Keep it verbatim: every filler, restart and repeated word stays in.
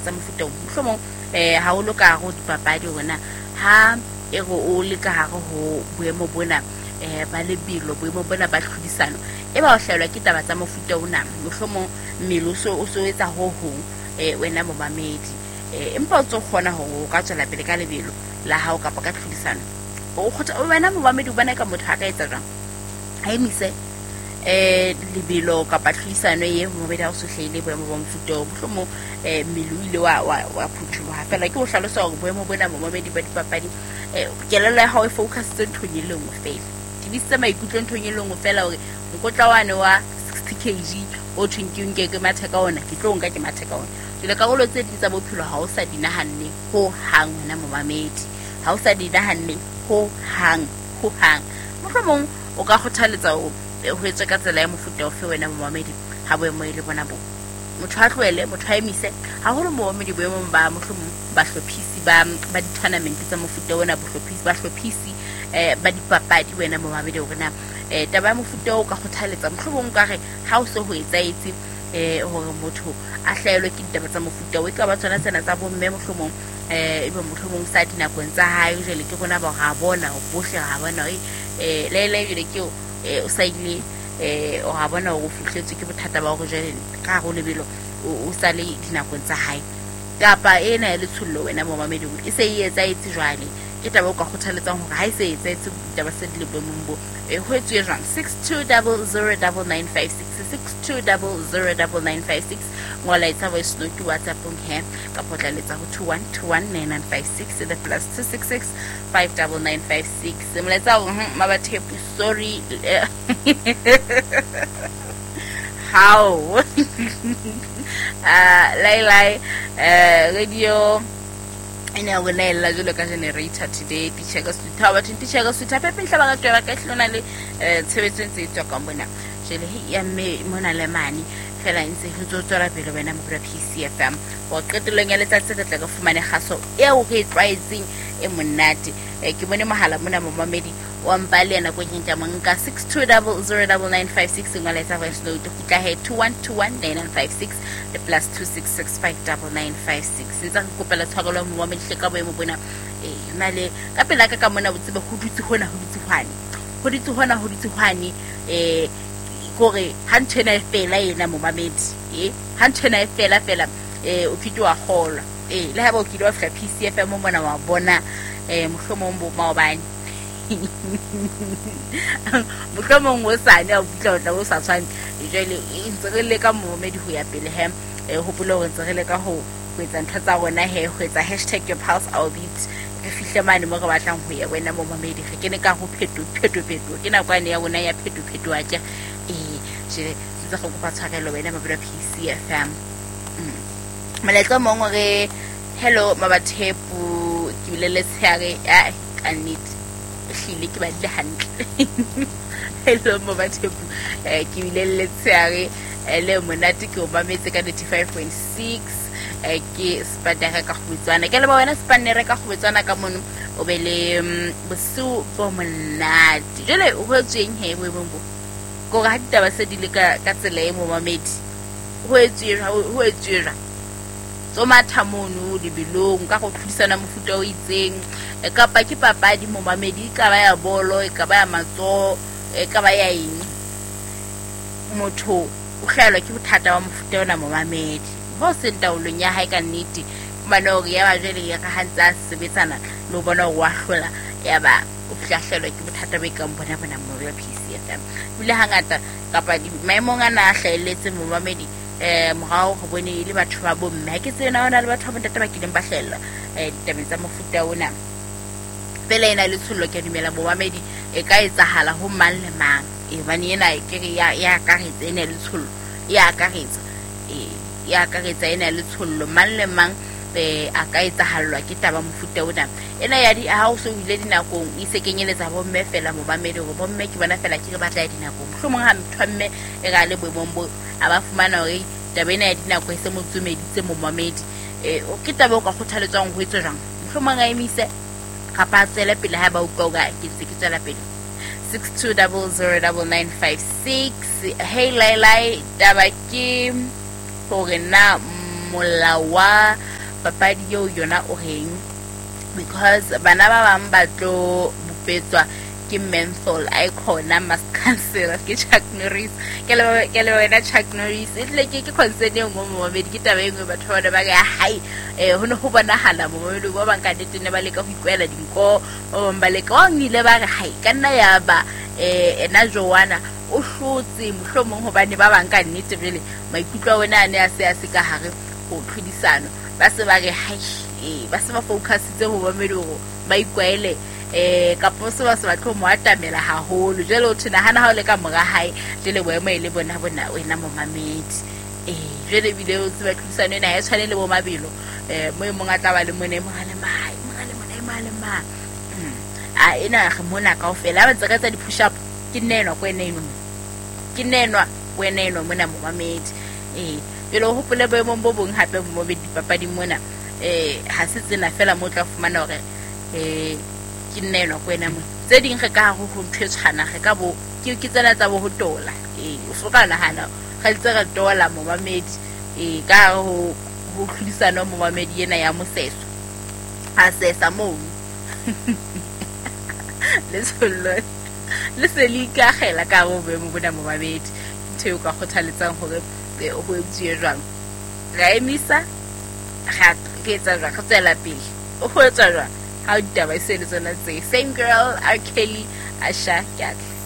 tsa mofuta o mohlomong eh ha o lo ka go dipapadi wena ha e go o le ka hare ho boemo bona eh ba lebelo boemo bona ba tlhodisano e ba o hlelwa ke taba tsa mofuta ona mohlomong meloso o so etsa ho ho eh wena momamedi eh empa o tso kgona ho ka tswela pele ka lebelo la hao kapa ka tlhodisano o khotsa wena momamedi o bana ka motho a ka etsa jang ha emise eh libilo kapa tlhodisano ye mo beda o sohlele boemo ba mofuta o mohlomong eh meluile wa wa phuthuwa fela ke o hlalosa hore boemo bona momamedi ba dipapadi eh kelelo ya hao e focus tse nthong le ngwe fela dibitse maikutlo nthong le ngwe fela hore mokotla wane wa sixty kilograms o thweng ke ke matheka ona ke tlo nka ke matheka ona dile ka golo tse di tsa bophelo ha o sa dinahanne ho hang wena momamedi ha o sa dinahanne ho hang ho hang mohlomong o ka kgothaletsa o ho etswe ka tsela ya mofuta o fe wena momamedi ha boemo ile bona bo motho a tlwele motho a emise ha holo momamedi boemo ba mohlomong ba hlophisi ba ba di tournament tsa mofuta ona bo hlophisi ba hlophisi eh ba dipapadi wena momamedi o rena eh taba ya mofuta o ka kgothaletsa mohlomong ka re ha o se ho etsaetse eh hore motho a hlaelwe ke ditaba tsa mofuta o e ka ba tsona tsena tsa bomme mohlomong eh ebe mohlomong sa dinakong tsa hae jele ke rona ba ga bona o bohle ga bona eh le le jele ke o sa ile eh o ga bona o fihletswe ke bothata ba go jele ka go lebelo o sa le dinakong tsa hae kapa ena ya letshullo wena momamedi e se e etsaetse jwale ke taba o ka kgothaletsang hore ha e se etsaetse ditaba se di le bomombo e ho etswe jang six two zero zero nine five six six two zero zero nine five six ngola itsa voice note WhatsApp on here ka potlaletsa ho two one two one nine nine five six the plus two six six five nine nine five six mletsa ho mabathepu sorry how ah lai lai eh radio ina go naela jolo ka generator today ticheka sutha ba ticheka sutha pepe hlaba ka twa ka hlona le tshebetso ntse e tswa ka bona jele ya me mona le mani fela ntse ho tsotsora pele wena mo bra P C F M wa qetelong ya letsatsi le tla ka fumane khaso e o ke twaetseng e monate ke bone mahala mona momamedi wa mbale yana go nyinta monka six two zero zero nine five six ngala tsa voice note go tla he two one two one nine nine five six the plus two six six five nine nine five six ntsa go kopela tshwagelo mo momamedi hle ka boemo bona e yona le ka pela ka ka mona botsebe go dutse hona ho dutse hwane go dutse hona ho dutse hwane eh gore ha ntshena e fela ena momamedi eh ha ntshena e fela fela eh o phito wa kholwa eh le ha ba o kile wa fla P C F M mo mona wa bona eh mohlomong bo maobane mohlomong o sane a butla o sa tshwane jele ntse re le ka momamedi ho ya pele he e hopolo re ntse re le ka ho ho etsa ntho tsa rona he ho etsa hashtag your pulse albeit re fihle mane mo re batlang ho ya wena momamedi re kene ka ho pheto pheto pheto ke na kwane ya bona ya pheto pheto a tja eh jele ntse go kopa tshwarelo wena mabula P C F M maletlo mongwe re hello mabathepu ke bilele tsheare a kanit hlile ke ba le hantle hello mabathepu eh ke bilele tsheare le monate ke o mametse ka ninety-five point six eh ke spadara ka khubetswana ke le ba wena spanere ka khubetswana ka mono o be le bosu bo monate jele o hwetseng he we bombo go ga ditaba se di le ka ka tsela e mo mamedi ho etswe ho etswe so mathamono di bilong ka go tlhodisana mofuta o itseng e ka pa ke papadi mo mamedi ka ba ya bolo e ka ba ya matso e ka ba ya eng motho o hlelwa ke bothata wa mofuta ona mo mamedi ho se ntaolong ya hae ka nnete mano re ya ba jele ya ka hantsa sebetsana lo bona o wa hlola ya ba o hlahlelwa ke bothata ba ka bona bona mo ya P C F M bile hangata kapa di maemong ana a hlaeletse mo mamedi eh morao go bone ile batho ba bo mme ke tsena ona le batho ba ntata ba kileng ba hlella eh ditabeng tsa mofuta ona pele ena le tsholo ke dumela bo mamedi e ka etsahala ho mang le mang e bane ena e ke ya ya ka retsa ena le tsholo ya ka retsa e ya ka retsa ena le tsholo mang le mang be a ka etsahallwa ke taba mofuta ona ena ya di ha o so ile dinakong e se kenyeletsa bo mme fela mo mamedi go bo mme ke bona fela ke re batla ya dinakong hlomong ha mthwamme e ga le boemombo aba fumana hore tabena ya dinako e se motsumeditse mo mamedi eh o ke taba o ka kgothaletsang ho etsa jang mohlomong a emise kapa tsela pele ha ba utlwa ga ke tse ke tsela pele six two zero zero nine five six hey lai lai taba ke hore na molawa papadi yo yona o reng, because bana ba bang ba tlo bupetswa ke menthol icon mas cancel ke Chuck Norris ke le ke le wena Chuck Norris e le ke ke concern e ngwe mo mabedi ke taba engwe batho ba ba ga hai eh ho no ho bona hala mo mabedi ba bang ka ditene ba le ka ho ikwela dinko o ba le ka ngile ba ga hai ka nna ya ba eh ena Joanna o hlotse mohlomong hobane ba bang ka nnete bele maikutlo wena ane a se a se ka hare go tlhodisano ba se ba re hai eh ba se ba focus tse ho ba mediro ba ikwele eh ka poso ba se ba tlo mo atamela haholo jelo thina hana ha o le ka mora hae jele boemo ile bona bona wena mo mamedi eh jele video tse ba tlisa nena ya tshwane le bo mabelo eh mo mo ngata ba le mone mo gale mai mo gale mona e male ma a ina ga mona ka ofela ba tsaka tsa di push up ke nenwa kweneno ke nenwa kweneno mona mo mamedi eh pelo ho pole boemo bo bong hape mo be dipapadi mona eh ha se tsena fela mo tla fumana hore eh kineno kwena mo tse ding ge ka go go ntshana ge ka bo ke ke tsena tsa bo ho tola eh o foka na hana ga itse ga tola mo mamedi eh ka go go tlhisana mo mamedi ena ya moseso a sesa mo le solo le seli ka gela ka go be mo bona mo mamedi theo ka khothaletsang gore o go etse jwang ga emisa ga ke tsa ga tsela pele o go etsa jwang how did I say this on that say same girl R Kelly Asha Kat